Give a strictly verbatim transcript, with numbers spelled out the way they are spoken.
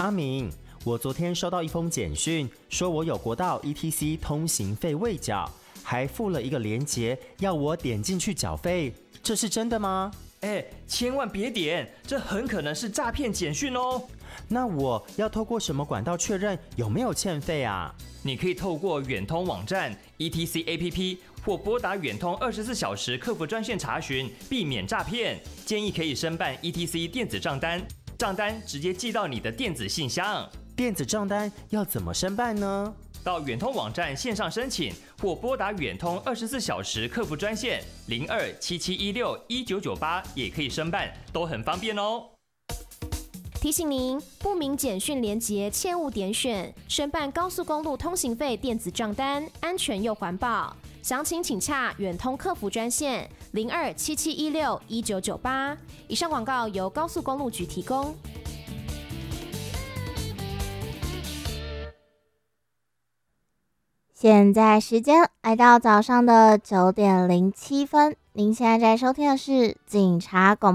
阿明，我昨天收到一封简讯，说我有国道 E T C 通行费未缴，还附了一个连结，要我点进去缴费，这是真的吗？ 哎，千万别点，这很可能是诈骗简讯哦。 那我要透过什么管道确认有没有欠费啊？ 你可以透过远通网站、E T C A P P 或拨打远通二十四小时客服专线查询，避免诈骗。建议可以申办 E T C 电子账单，账单直接寄到你的电子信箱。 电子账单要怎么申办呢？ 到远通网站线上申请，或拨打远通二十四小时客服专线零二七七一六一九九八也可以申办，都很方便哦。 提醒您，不明简讯连结切勿点选。申办高速公路通行费电子账单，安全又环保。详情请洽远通客服专线零二七七一六一九九八。以上广告由高速公路局提供。 现在时间来到早上的九点零七分，您现在在收听的是警察广播